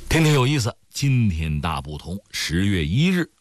天天有意思，今天大不同。10月1日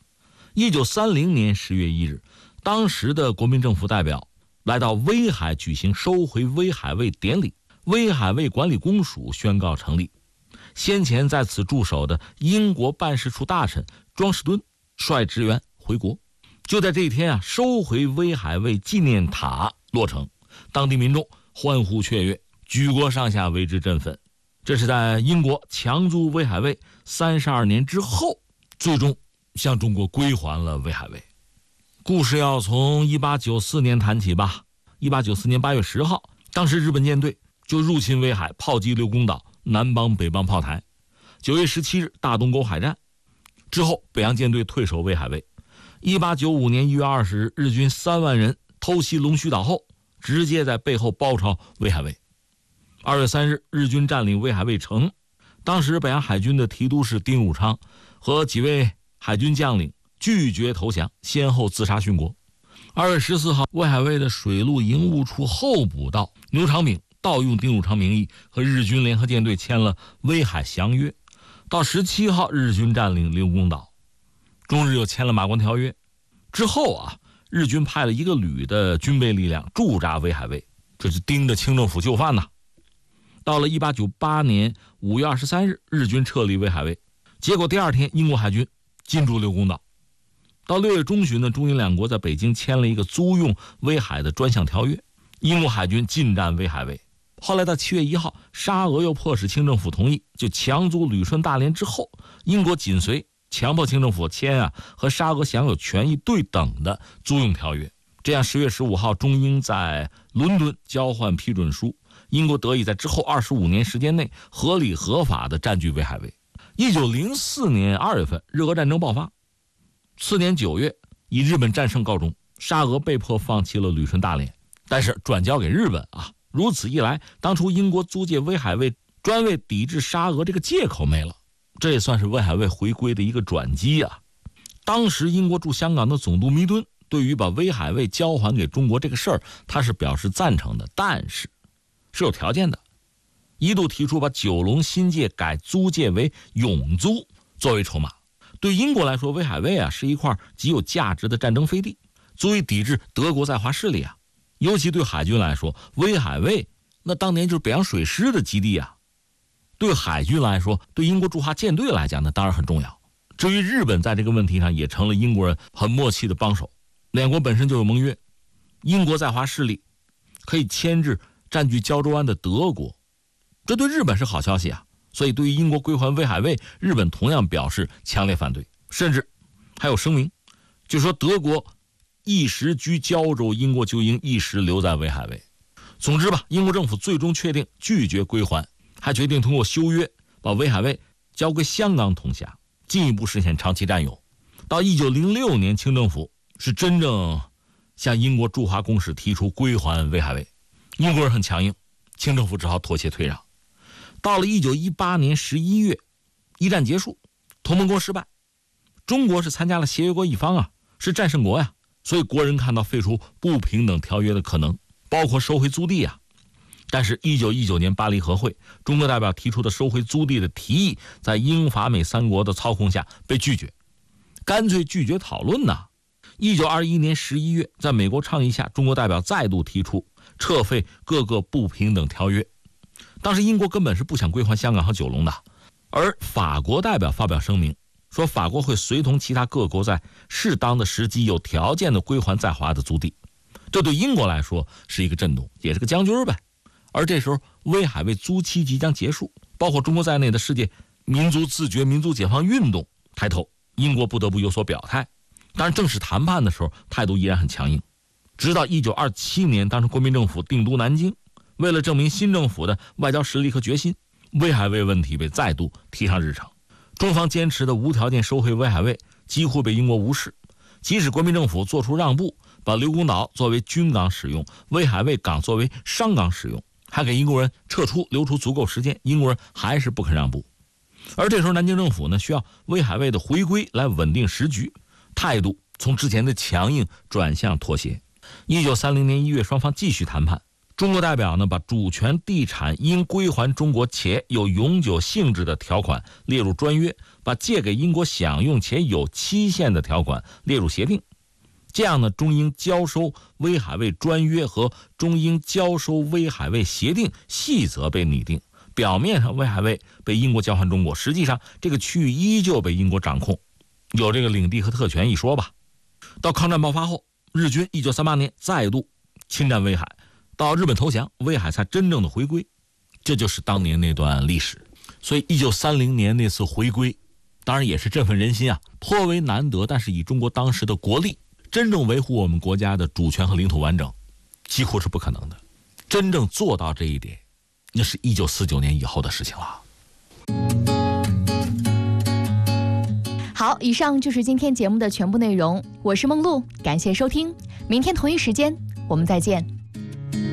，1930年10月1日，当时的国民政府代表来到威海举行收回威海卫典礼，威海卫管理公署宣告成立。先前在此驻守的英国办事处大臣庄士敦率职员回国。就在这一天收回威海卫纪念塔落成，当地民众欢呼雀跃，举国上下为之振奋。这是在英国强租威海卫32年之后，最终向中国归还了威海卫。故事要从1894年谈起吧。1894年8月10号，当时日本舰队就入侵威海，炮击刘公岛、南邦、北邦炮台。9月17日，大东沟海战之后，北洋舰队退守威海卫。1895年1月20日，日军3万人偷袭龙须岛后，直接在背后包抄威海卫。2月3日，日军占领威海卫城，当时北洋海军的提督是丁汝昌和几位海军将领拒绝投降，先后自杀殉国。2月14号，威海卫的水陆营务处候补道牛长炳盗用丁汝昌名义和日军联合舰队签了威海降约。到17号，日军占领刘公岛，中日又签了马关条约。之后日军派了1个旅的军备力量驻扎威海卫，这是盯着清政府就范呐。到了1898年5月23日，日军撤离威海卫，结果第二天英国海军进驻刘公岛。到6月中旬呢，中英两国在北京签了一个租用威海的专项条约，英国海军进占威海卫。后来到7月1号，沙俄又迫使清政府同意，就强租旅顺大连之后，英国紧随，强迫清政府签和沙俄享有权益对等的租用条约。这样10月15号，中英在伦敦交换批准书，英国得以在之后25年时间内合理合法地占据威海卫。1904年2月份，日俄战争爆发，次年9月以日本战胜告终，沙俄被迫放弃了旅顺大连，但是转交给日本如此一来，当初英国租借威海卫专为抵制沙俄这个借口没了，这也算是威海卫回归的一个转机当时英国驻香港的总督弥敦对于把威海卫交还给中国这个事儿，他是表示赞成的，但是有条件的，一度提出把九龙新界改租借为永租作为筹码。对英国来说，威海卫是一块极有价值的战争飞地，足以抵制德国在华势力尤其对海军来说，威海卫那当年就是北洋水师的基地对海军来说，对英国驻华舰队来讲呢，当然很重要。至于日本在这个问题上也成了英国人很默契的帮手，两国本身就有盟约，英国在华势力可以牵制占据胶州湾的德国，这对日本是好消息所以对于英国归还威海卫，日本同样表示强烈反对，甚至还有声明，就说德国一时居胶州，英国就应一时留在威海卫。总之吧，英国政府最终确定拒绝归还，还决定通过修约把威海卫交归香港统辖，进一步实现长期占有。到1906年，清政府是真正向英国驻华公使提出归还威海卫，英国人很强硬，清政府只好妥协退让。到了1918年11月，一战结束，同盟国失败，中国是参加了协约国一方是战胜国所以国人看到废除不平等条约的可能，包括收回租地但是1919年巴黎和会，中国代表提出的收回租地的提议，在英法美三国的操控下被拒绝，干脆拒绝讨论1921年11月，在美国倡议下，中国代表再度提出撤废各个不平等条约。当时英国根本是不想归还香港和九龙的，而法国代表发表声明说，法国会随同其他各国在适当的时机有条件的归还在华的租地。这对英国来说是一个震动，也是个将军呗。而这时候威海卫租期即将结束，包括中国在内的世界民族自觉民族解放运动抬头，英国不得不有所表态。当然正式谈判的时候态度依然很强硬，直到1927年，当时国民政府定都南京，为了证明新政府的外交实力和决心，威海卫问题被再度提上日程。中方坚持的无条件收回威海卫几乎被英国无视，即使国民政府做出让步，把刘公岛作为军港使用，威海卫港作为商港使用，还给英国人撤出留出足够时间，英国人还是不肯让步。而这时候南京政府呢，需要威海卫的回归来稳定时局，态度从之前的强硬转向妥协。1930年1月，双方继续谈判， 中国代表呢，把主权地产应归还中国且有永久性质的条款列入专约，把借给英国享用且有期限的条款列入协定。这样呢，中英交收威海卫专约和中英交收威海卫协定细则被拟定。表面上威海卫被英国交还中国，实际上这个区域依旧被英国掌控，有这个领地和特权一说吧。到抗战爆发后，日军1938年再度侵占威海，到日本投降，威海才真正的回归。这就是当年那段历史。所以1930年那次回归，当然也是振奋人心啊，颇为难得。但是以中国当时的国力，真正维护我们国家的主权和领土完整，几乎是不可能的。真正做到这一点，那是1949年以后的事情了。 好，以上就是今天节目的全部内容。我是梦露，感谢收听，明天同一时间我们再见。